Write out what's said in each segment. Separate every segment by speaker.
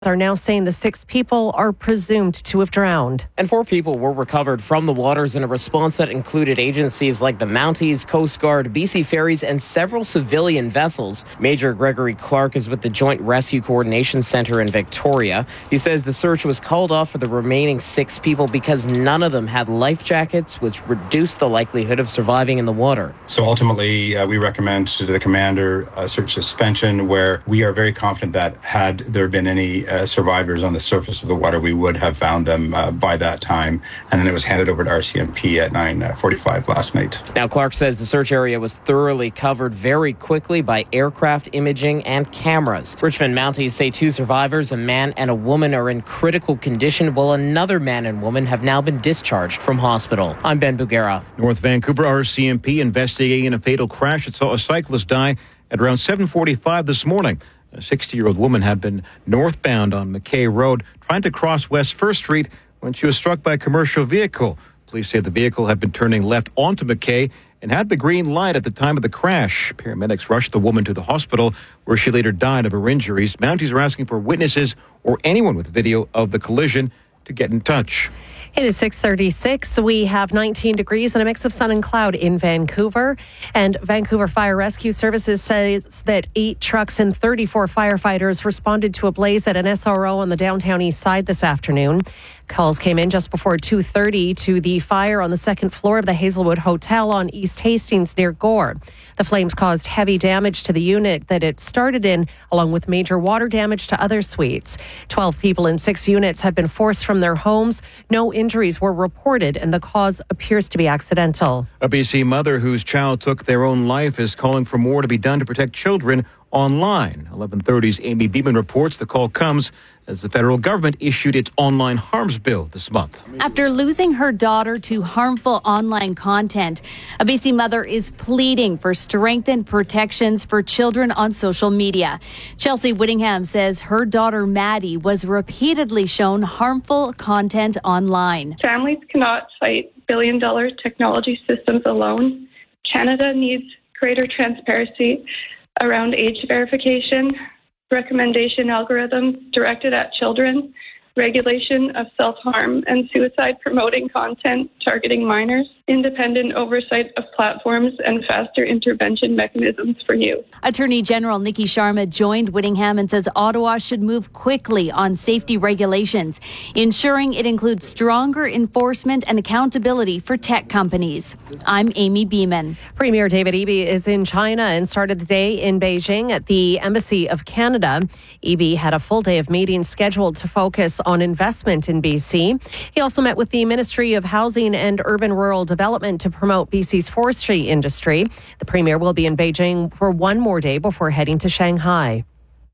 Speaker 1: are now saying the 6 people are presumed to have drowned.
Speaker 2: And 4 people were recovered from the waters in a response that included agencies like the Mounties, Coast Guard, BC Ferries, and several civilian vessels. Major Gregory Clark is with the Joint Rescue Coordination Centre in Victoria. He says the search was called off for the remaining 6 people because none of them had life jackets, which reduced the likelihood of surviving in the water.
Speaker 3: So ultimately, we recommend to the commander a search suspension where we are very confident that had there been any survivors on the surface of the water, we would have found them by that time. And then it was handed over to RCMP at 9:45 last night.
Speaker 2: Now, Clark says the search area was thoroughly covered very quickly by aircraft imaging and cameras. Richmond Mounties say 2 survivors, a man and a woman, are in critical condition, while another man and woman have now been discharged from hospital. I'm Ben Bugera.
Speaker 4: North Vancouver RCMP investigating a fatal crash that saw a cyclist die at around 7:45 this morning. A 60-year-old woman had been northbound on McKay Road trying to cross West 1st Street when she was struck by a commercial vehicle. Police say the vehicle had been turning left onto McKay and had the green light at the time of the crash. Paramedics rushed the woman to the hospital where she later died of her injuries. Mounties are asking for witnesses or anyone with video of the collision to get in touch.
Speaker 1: It is 6:36. We have 19 degrees and a mix of sun and cloud in Vancouver. And Vancouver Fire Rescue Services says that 8 trucks and 34 firefighters responded to a blaze at an SRO on the downtown east side this afternoon. Calls came in just before 2:30 to the fire on the 2nd floor of the Hazelwood Hotel on East Hastings near Gore. The flames caused heavy damage to the unit that it started in, along with major water damage to other suites. 12 people in 6 units have been forced from their homes. No injuries were reported, and the cause appears to be accidental.
Speaker 4: A BC mother whose child took their own life is calling for more to be done to protect children online. 11:30's Amy Beeman reports the call comes as the federal government issued its online harms bill this month.
Speaker 5: After losing her daughter to harmful online content, a BC mother is pleading for strengthened protections for children on social media. Chelsea Whittingham says her daughter Maddie was repeatedly shown harmful content online.
Speaker 6: Families cannot fight billion-dollar technology systems alone. Canada needs greater transparency around age verification, recommendation algorithms directed at children, regulation of self-harm and suicide-promoting content targeting minors, independent oversight of platforms, and faster intervention mechanisms for youth.
Speaker 5: Attorney General Nikki Sharma joined Whittingham and says Ottawa should move quickly on safety regulations, ensuring it includes stronger enforcement and accountability for tech companies. I'm Amy Beeman.
Speaker 1: Premier David Eby is in China and started the day in Beijing at the Embassy of Canada. Eby had a full day of meetings scheduled to focus on investment in BC. He also met with the Ministry of Housing and Urban Rural Development to promote BC's forestry industry. The Premier will be in Beijing for one more day before heading to Shanghai.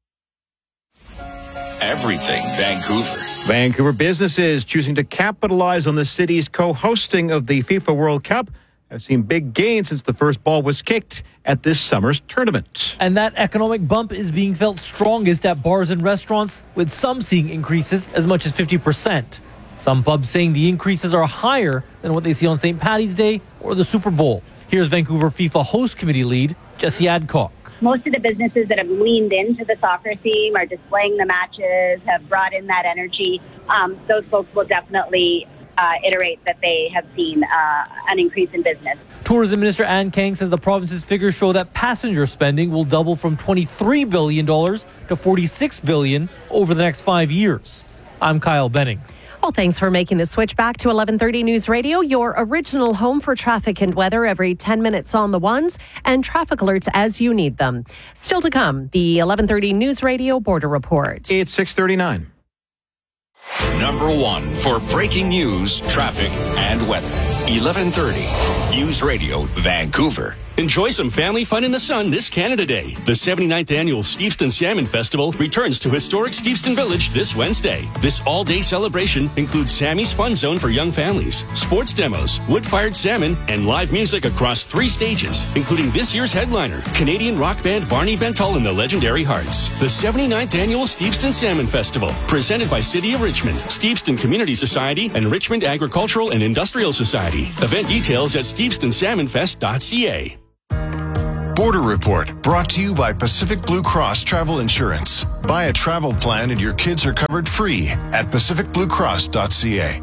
Speaker 7: Everything Vancouver.
Speaker 4: Vancouver businesses choosing to capitalize on the city's co-hosting of the FIFA World Cup have seen big gains since the first ball was kicked at this summer's tournament.
Speaker 8: And that economic bump is being felt strongest at bars and restaurants, with some seeing increases as much as 50%. Some pubs saying the increases are higher than what they see on St. Paddy's Day or the Super Bowl. Here's Vancouver FIFA Host Committee lead Jesse Adcock.
Speaker 9: Most of the businesses that have leaned into the soccer theme are displaying the matches, have brought in that energy. Those folks will definitely iterate that they have seen an increase in business.
Speaker 8: Tourism Minister Ann Kang says the province's figures show that passenger spending will double from $23 billion to $46 billion over the next 5 years. I'm Kyle Benning.
Speaker 1: Well, thanks for making the switch back to 1130 News Radio, your original home for traffic and weather every 10 minutes on the ones, and traffic alerts as you need them. Still to come, the 1130 News Radio Border Report.
Speaker 4: It's 6:39.
Speaker 7: Number 1 for breaking news, traffic, and weather. 1130 News Radio, Vancouver.
Speaker 10: Enjoy some family fun in the sun this Canada Day. The 79th annual Steveston Salmon Festival returns to historic Steveston Village this Wednesday. This all-day celebration includes Sammy's Fun Zone for young families, sports demos, wood-fired salmon, and live music across 3 stages, including this year's headliner, Canadian rock band Barney Bentall and the Legendary Hearts. The 79th annual Steveston Salmon Festival, presented by City of Richmond, Steveston Community Society, and Richmond Agricultural and Industrial Society. Event details at stevestonsalmonfest.ca.
Speaker 11: Border Report, brought to you by Pacific Blue Cross Travel Insurance. Buy a travel plan and your kids are covered free at pacificbluecross.ca.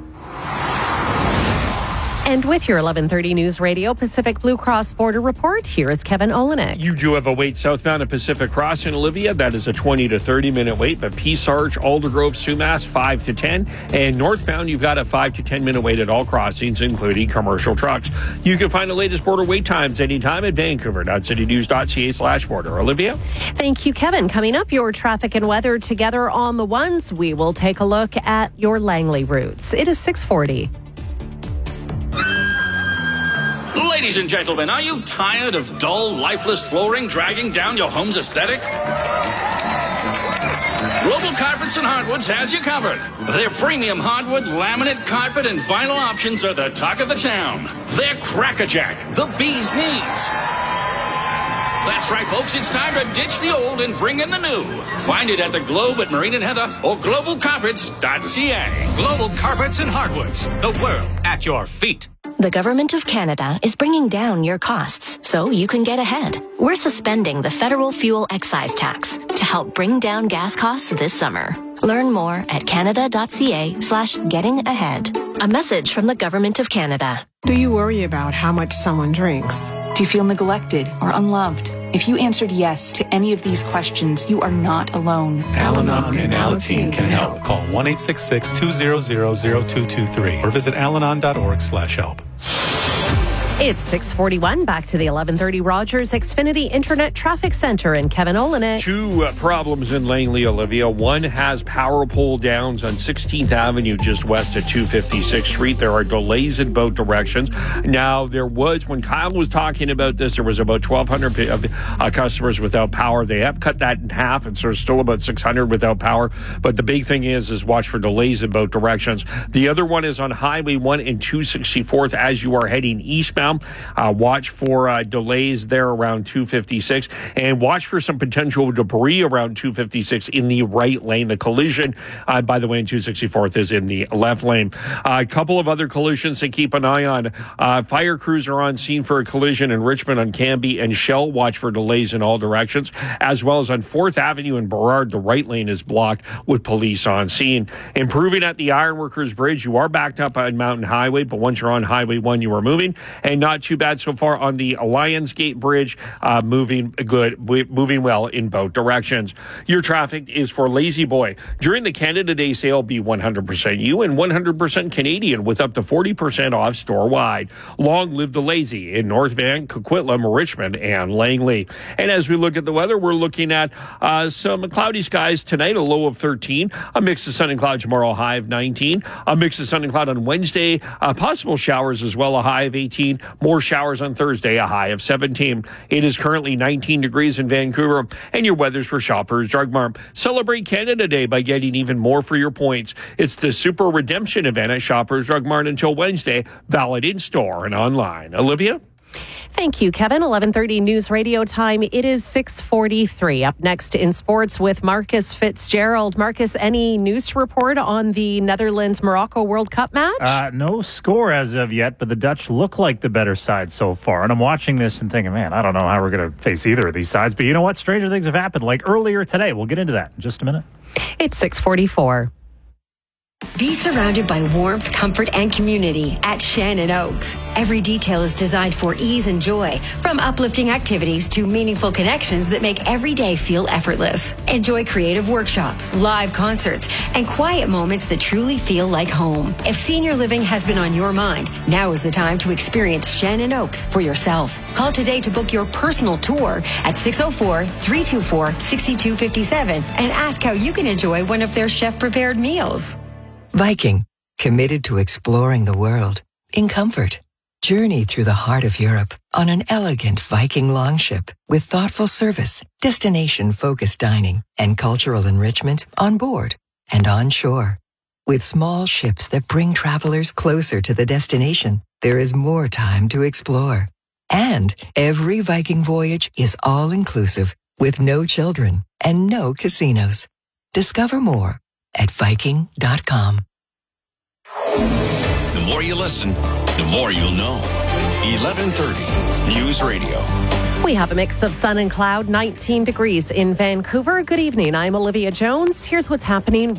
Speaker 1: And with your 11:30 News Radio Pacific Blue Cross Border Report, here is Kevin Olenek.
Speaker 12: You do have a wait southbound at Pacific Crossing, Olivia. That is a 20 to 30 minute wait. But Peace Arch, Aldergrove, Sumas, 5 to 10. And northbound, you've got a 5 to 10 minute wait at all crossings, including commercial trucks. You can find the latest border wait times anytime at vancouver.citynews.ca/border. Olivia?
Speaker 1: Thank you, Kevin. Coming up, your traffic and weather together on the ones. We will take a look at your Langley routes. It is 6:40.
Speaker 10: Ladies and gentlemen, are you tired of dull, lifeless flooring dragging down your home's aesthetic? Global Carpets and Hardwoods has you covered. Their premium hardwood, laminate, carpet, and vinyl options are the talk of the town. They're crackerjack, the bee's knees. That's right, folks. It's time to ditch the old and bring in the new. Find it at the Globe at Marine and Heather or globalcarpets.ca.
Speaker 13: Global Carpets and Hardwoods. The world at your feet.
Speaker 14: The Government of Canada is bringing down your costs so you can get ahead. We're suspending the federal fuel excise tax to help bring down gas costs this summer. Learn more at canada.ca/getting-ahead. A message from the Government of Canada.
Speaker 15: Do you worry about how much someone drinks?
Speaker 16: Do you feel neglected or unloved? If you answered yes to any of these questions, you are not alone.
Speaker 17: Al-Anon and Alateen can help. Call 1-866-200-0223 or visit alanon.org/help.
Speaker 1: It's 6:41. Back to the 11:30 Rogers Xfinity Internet Traffic Center and Kevin Olenek.
Speaker 12: Two problems in Langley, Olivia. One has power pole downs on 16th Avenue just west of 256th Street. There are delays in both directions. Now, there was, when Kyle was talking about this, there was about 1,200 customers without power. They have cut that in half, and so there's still about 600 without power. But the big thing is watch for delays in both directions. The other one is on Highway 1 and 264th as you are heading eastbound. Watch for delays there around 256 and watch for some potential debris around 256 in the right lane. The collision, by the way, in 264th is in the left lane. A couple of other collisions to keep an eye on. Fire crews are on scene for a collision in Richmond on Canby and Shell. Watch for delays in all directions, as well as on 4th Avenue in Burrard. The right lane is blocked with police on scene. Improving at the Ironworkers Bridge. You are backed up on Mountain Highway, but once you're on Highway 1, you are moving. And not too bad so far on the Lions Gate Bridge, moving well in both directions. Your traffic is for Lazy Boy. During the Canada Day sale, be 100% you and 100% Canadian with up to 40% off store-wide. Long live the Lazy in North Van, Coquitlam, Richmond, and Langley. And as we look at the weather, we're looking at some cloudy skies tonight, a low of 13, a mix of sun and cloud tomorrow, a high of 19, a mix of sun and cloud on Wednesday, possible showers as well, a high of 18, more showers on Thursday, a high of 17. It is currently 19 degrees in Vancouver, and your weather's for Shoppers Drug Mart. Celebrate Canada Day by getting even more for your points. It's the Super Redemption event at Shoppers Drug Mart until Wednesday, valid in store and online. Olivia?
Speaker 1: Thank you, Kevin. 11:30 News Radio time. It is 6:43. Up next in sports with Marcus Fitzgerald. Marcus, any news to report on the Netherlands-Morocco World Cup match?
Speaker 18: No score as of yet, but the Dutch look like the better side so far. And I'm watching this and thinking, man, I don't know how we're going to face either of these sides. But you know what? Stranger things have happened, like earlier today. We'll get into that in just a minute.
Speaker 1: It's 6:44.
Speaker 19: Be surrounded by warmth, comfort, and community at Shannon Oaks. Every detail is designed for ease and joy, from uplifting activities to meaningful connections that make every day feel effortless. Enjoy creative workshops, live concerts, and quiet moments that truly feel like home. If senior living has been on your mind, now is the time to experience Shannon Oaks for yourself. Call today to book your personal tour at 604-324-6257 and ask how you can enjoy one of their chef-prepared meals.
Speaker 20: Viking, committed to exploring the world in comfort. Journey through the heart of Europe on an elegant Viking longship with thoughtful service, destination-focused dining, and cultural enrichment on board and on shore. With small ships that bring travelers closer to the destination, there is more time to explore. And every Viking voyage is all-inclusive with no children and no casinos. Discover more at Viking.com.
Speaker 7: The more you listen, the more you'll know. 1130 News Radio.
Speaker 1: We have a mix of sun and cloud, 19 degrees in Vancouver. Good evening. I'm Olivia Jones. Here's what's happening